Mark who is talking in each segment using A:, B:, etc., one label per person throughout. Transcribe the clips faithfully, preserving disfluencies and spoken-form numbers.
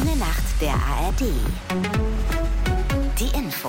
A: junge Nacht der A R D. Die Infos.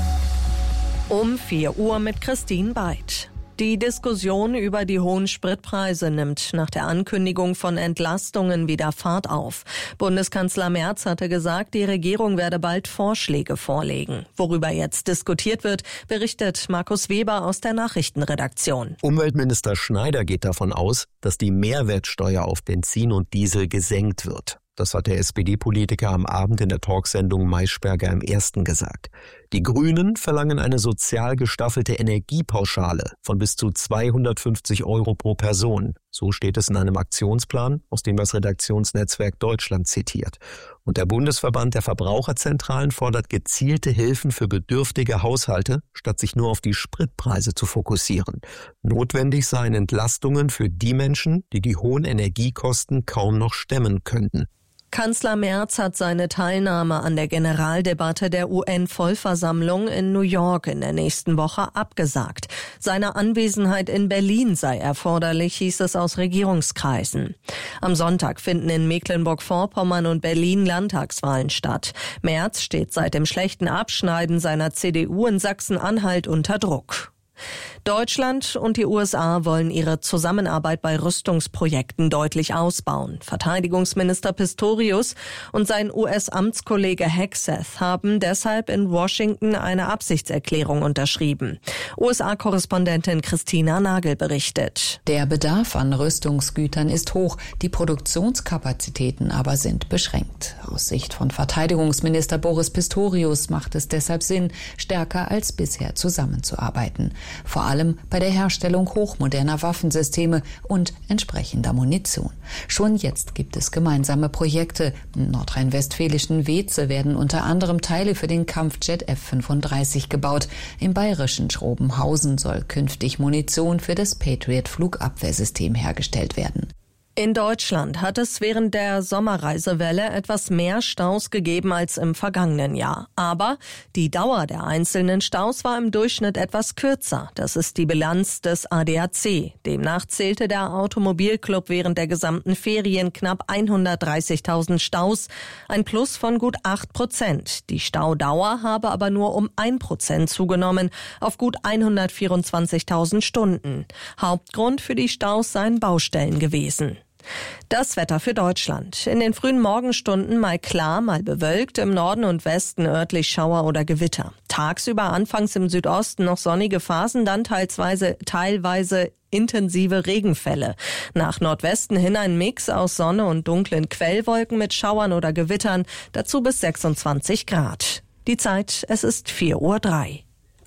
B: Um vier Uhr mit Christine Beid. Die Diskussion über die hohen Spritpreise nimmt nach der Ankündigung von Entlastungen wieder Fahrt auf. Bundeskanzler Merz hatte gesagt, die Regierung werde bald Vorschläge vorlegen. Worüber jetzt diskutiert wird, berichtet Markus Weber aus der Nachrichtenredaktion.
C: Umweltminister Schneider geht davon aus, dass die Mehrwertsteuer auf Benzin und Diesel gesenkt wird. Das hat der S P D-Politiker am Abend in der Talksendung Maischberger im Ersten gesagt. Die Grünen verlangen eine sozial gestaffelte Energiepauschale von bis zu zweihundertfünfzig Euro pro Person. So steht es in einem Aktionsplan, aus dem das Redaktionsnetzwerk Deutschland zitiert. Und der Bundesverband der Verbraucherzentralen fordert gezielte Hilfen für bedürftige Haushalte, statt sich nur auf die Spritpreise zu fokussieren. Notwendig seien Entlastungen für die Menschen, die die hohen Energiekosten kaum noch stemmen könnten.
B: Kanzler Merz hat seine Teilnahme an der Generaldebatte der U N-Vollversammlung in New York in der nächsten Woche abgesagt. Seine Anwesenheit in Berlin sei erforderlich, hieß es aus Regierungskreisen. Am Sonntag finden in Mecklenburg-Vorpommern und Berlin Landtagswahlen statt. Merz steht seit dem schlechten Abschneiden seiner C D U in Sachsen-Anhalt unter Druck. Deutschland und die U S A wollen ihre Zusammenarbeit bei Rüstungsprojekten deutlich ausbauen. Verteidigungsminister Pistorius und sein U S-Amtskollege Hegseth haben deshalb in Washington eine Absichtserklärung unterschrieben. U S A-Korrespondentin Christina Nagel berichtet.
D: Der Bedarf an Rüstungsgütern ist hoch, die Produktionskapazitäten aber sind beschränkt. Aus Sicht von Verteidigungsminister Boris Pistorius macht es deshalb Sinn, stärker als bisher zusammenzuarbeiten. Vor allem bei der Herstellung hochmoderner Waffensysteme und entsprechender Munition. Schon jetzt gibt es gemeinsame Projekte. Im nordrhein-westfälischen Weeze werden unter anderem Teile für den Kampfjet F fünfunddreißig gebaut. Im bayerischen Schrobenhausen soll künftig Munition für das Patriot-Flugabwehrsystem hergestellt werden.
B: In Deutschland hat es während der Sommerreisewelle etwas mehr Staus gegeben als im vergangenen Jahr. Aber die Dauer der einzelnen Staus war im Durchschnitt etwas kürzer. Das ist die Bilanz des A D A C. Demnach zählte der Automobilclub während der gesamten Ferien knapp hundertdreißigtausend Staus, ein Plus von gut acht Prozent. Die Staudauer habe aber nur um ein Prozent zugenommen, auf gut hundertvierundzwanzigtausend Stunden. Hauptgrund für die Staus seien Baustellen gewesen. Das Wetter für Deutschland. In den frühen Morgenstunden mal klar, mal bewölkt, im Norden und Westen örtlich Schauer oder Gewitter. Tagsüber anfangs im Südosten noch sonnige Phasen, dann teilweise, teilweise intensive Regenfälle. Nach Nordwesten hin ein Mix aus Sonne und dunklen Quellwolken mit Schauern oder Gewittern, dazu bis sechsundzwanzig Grad. Die Zeit, es ist vier Uhr drei.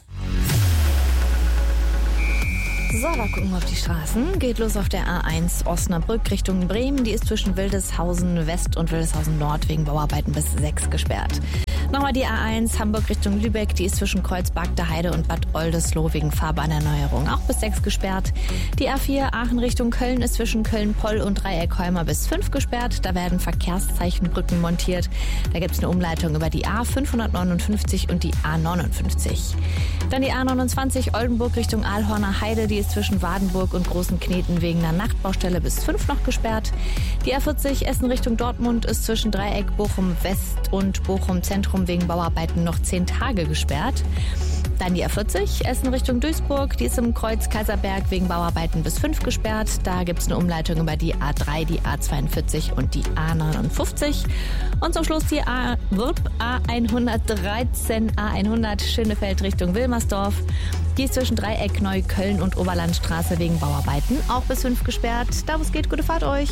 E: So, da gucken wir auf die Straßen. Geht los auf der A eins Osnabrück Richtung Bremen. Die ist zwischen Wildeshausen West und Wildeshausen Nord wegen Bauarbeiten bis sechs gesperrt. Nochmal die A eins Hamburg Richtung Lübeck. Die ist zwischen Kreuzberg, Heide und Bad Oldesloe wegen Fahrbahnerneuerung auch bis sechs gesperrt. Die A vier Aachen Richtung Köln ist zwischen Köln-Poll und Dreieckholmer bis fünf gesperrt. Da werden Verkehrszeichenbrücken montiert. Da gibt es eine Umleitung über die A fünfhundertneunundfünfzig und die A neunundfünfzig. Dann die A neunundzwanzig Oldenburg Richtung Aalhorner Heide. Die ist zwischen Wadenburg und Großen Kneten wegen einer Nachtbaustelle bis fünf noch gesperrt. Die A vierzig Essen Richtung Dortmund ist zwischen Dreieck Bochum West und Bochum Zentrum wegen Bauarbeiten noch zehn Tage gesperrt. Dann die A vierzig Essen Richtung Duisburg, die ist im Kreuz Kaiserberg wegen Bauarbeiten bis fünf gesperrt. Da gibt es eine Umleitung über die A drei, die A zweiundvierzig und die A neunundfünfzig. Und zum Schluss die A, A hundertdreizehn, A hundert Schönefeld Richtung Wilmersdorf. Die ist zwischen Dreieck Neukölln und Oberlandstraße wegen Bauarbeiten auch bis fünf gesperrt. Da wo es geht, gute Fahrt euch.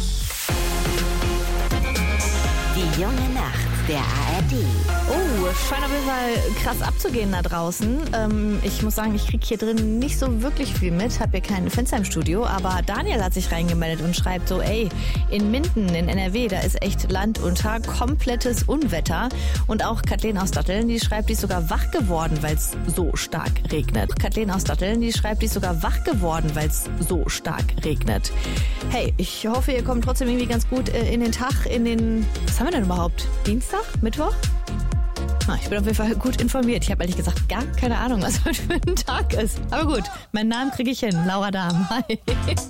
A: Die junge Nacht der A R D.
E: Oh, scheint auf jeden Fall krass abzugehen da draußen. Ähm, ich muss sagen, ich kriege hier drin nicht so wirklich viel mit. Hab hier kein Fenster im Studio. Aber Daniel hat sich reingemeldet und schreibt so, ey, in Minden in N R W, da ist echt Land unter, komplettes Unwetter. Und auch Kathleen aus Datteln, die schreibt, die ist sogar wach geworden, weil es so stark regnet. Kathleen aus Datteln, die schreibt, die ist sogar wach geworden, weil es so stark regnet. Hey, ich hoffe, ihr kommt trotzdem irgendwie ganz gut in den Tag, in den, was haben wir denn überhaupt? Dienstag? Mittwoch? Ah, ich bin auf jeden Fall gut informiert. Ich habe ehrlich gesagt gar keine Ahnung, was heute für ein Tag ist. Aber gut, meinen Namen kriege ich hin. Laura Dahm. Hi.